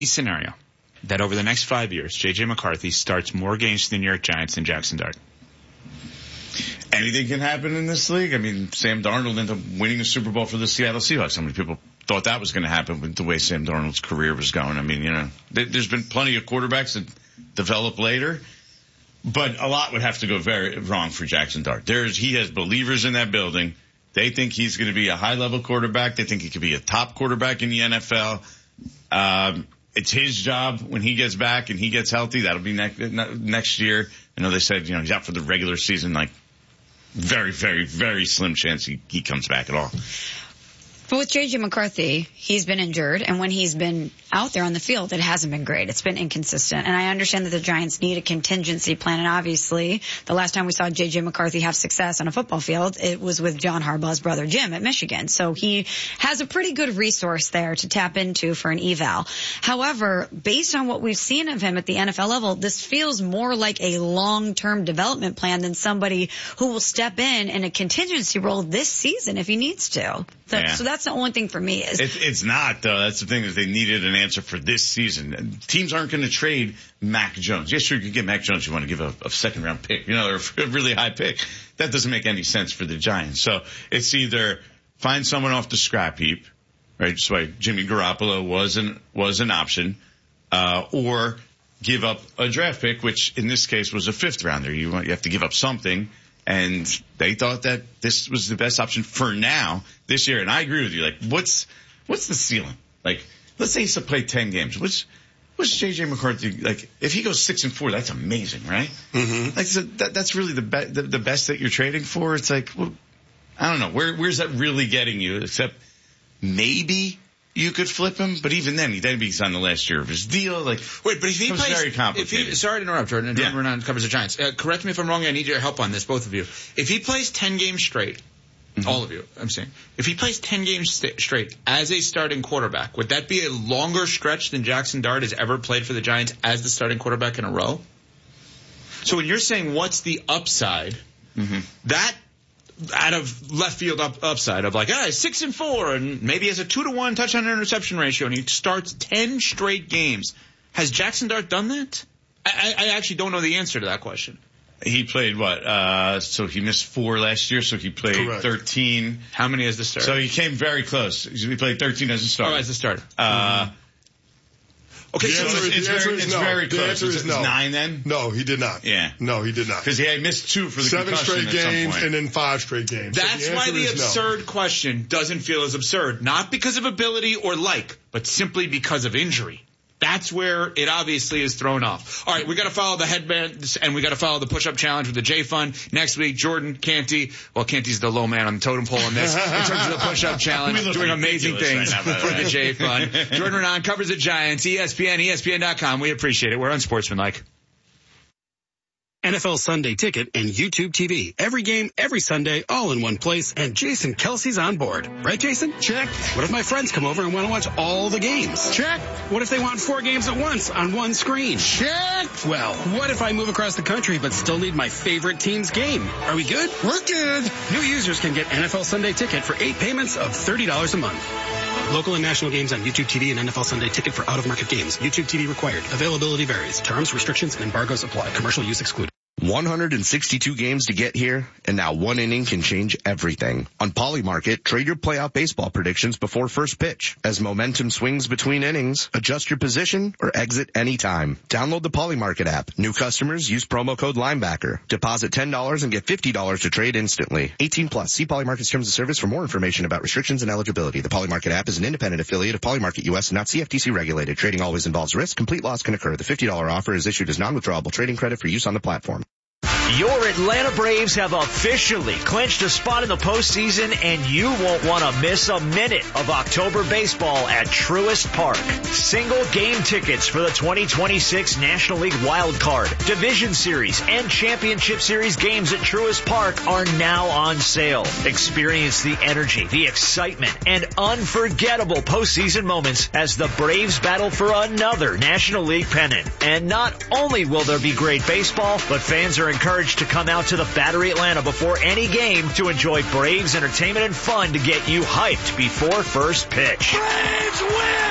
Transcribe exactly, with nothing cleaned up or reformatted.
scenario that over the next five years, J J. McCarthy starts more games for the New York Giants than Jackson Dart? Anything can happen in this league. I mean, Sam Darnold ended up winning the Super Bowl for the Seattle Seahawks. How many people thought that was going to happen with the way Sam Darnold's career was going? I mean, you know, there's been plenty of quarterbacks that develop later, but a lot would have to go very wrong for Jackson Dart. There's, he has believers in that building. They think he's going to be a high-level quarterback. They think he could be a top quarterback in the N F L. Um, it's his job when he gets back and he gets healthy. That'll be next, next year. I know they said, you know, he's out for the regular season, like, very, very, very slim chance he, he comes back at all. But with J J. McCarthy, he's been injured, and when he's been out there on the field, it hasn't been great. It's been inconsistent. And I understand that the Giants need a contingency plan, and obviously, the last time we saw J J. McCarthy have success on a football field, it was with John Harbaugh's brother Jim at Michigan. So he has a pretty good resource there to tap into for an eval. However, based on what we've seen of him at the N F L level, this feels more like a long-term development plan than somebody who will step in in a contingency role this season if he needs to. So, yeah. so that's the only thing for me. Is it, it's not, though. That's the thing, is they needed an answer for this season. Teams aren't going to trade Mac Jones. Yes, sure, you can get Mac Jones. You want to give a, a second-round pick, you know, or a really high pick. That doesn't make any sense for the Giants. So it's either find someone off the scrap heap, right? That's why Jimmy Garoppolo was an, was an option, uh, or give up a draft pick, which in this case was a fifth-rounder. You want, you have to give up something. And they thought that this was the best option for now, this year. And I agree with you. Like, what's, what's the ceiling? Like, let's say he's to play ten games. What's, what's J J. McCarthy, like, if he goes six and four, that's amazing, right? Mm-hmm. Like, so that, that's really the, be, the, the best that you're trading for. It's like, well, I don't know. Where, where's that really getting you? Except maybe you could flip him, but even then, then he's on the last year of his deal. Like, wait, but if he plays, very complicated. If he, sorry to interrupt, Jordan. Jordan yeah. Renan covers the Giants. Uh, correct me if I'm wrong. I need your help on this, both of you. If he plays ten games straight, mm-hmm. all of you, I'm saying, if he plays ten games st- straight as a starting quarterback, would that be a longer stretch than Jackson Dart has ever played for the Giants as the starting quarterback in a row? So when you're saying what's the upside, mm-hmm. that out of left field up, upside of like, ah, six and four, and maybe has a two to one touchdown interception ratio, and he starts ten straight games. Has Jackson Dart done that? I, I actually don't know the answer to that question. He played what? Uh, so he missed four last year, so he played Correct. thirteen. How many as the starter? So he came very close. He played thirteen as a starter. Oh, as a starter. Uh, mm-hmm. Okay, the so answer, it's, it's, the answer very, is it's no. very the close. answer It's, is no. it's nine then? No, he did not. Yeah. No, he did not. Because he had missed two for the Seven concussion straight at some games point. and then five straight games. That's so the why the absurd no. question doesn't feel as absurd. Not because of ability or like, but simply because of injury. That's where it obviously is thrown off. All right, we got to follow the headband, and we got to follow the push-up challenge with the J Fund next week. Jordan, Canty, well, Canty's the low man on the totem pole on this in terms of the push-up challenge, doing amazing things right now, for the J Fund. Jordan Renan covers the Giants, E S P N, E S P N dot com. We appreciate it. We're unsportsmanlike. N F L Sunday Ticket and YouTube T V. Every game, every Sunday, all in one place, and Jason Kelsey's on board. Right, Jason? Check. What if my friends come over and want to watch all the games? Check. What if they want four games at once on one screen? Check. Well, what if I move across the country but still need my favorite team's game? Are we good? We're good. New users can get N F L Sunday Ticket for eight payments of thirty dollars a month. Local and national games on YouTube T V and N F L Sunday Ticket for out-of-market games. YouTube T V required. Availability varies. Terms, restrictions, and embargoes apply. Commercial use excluded. one hundred sixty-two games to get here, and now one inning can change everything. On Polymarket, trade your playoff baseball predictions before first pitch. As momentum swings between innings, adjust your position or exit anytime. Download the Polymarket app. New customers use promo code Linebacker. Deposit ten dollars and get fifty dollars to trade instantly. eighteen plus. See Polymarket's terms of service for more information about restrictions and eligibility. The Polymarket app is an independent affiliate of Polymarket U S and not C F T C regulated. Trading always involves risk. Complete loss can occur. The fifty dollars offer is issued as non-withdrawable trading credit for use on the platform. Your Atlanta Braves have officially clinched a spot in the postseason, and you won't want to miss a minute of October baseball at Truist Park. Single game tickets for the twenty twenty-six National League Wild Card, Division Series, and Championship Series games at Truist Park are now on sale. Experience the energy, the excitement, and unforgettable postseason moments as the Braves battle for another National League pennant. And not only will there be great baseball, but fans are encouraged to come out to the Battery Atlanta before any game to enjoy Braves entertainment and fun to get you hyped before first pitch. Braves win!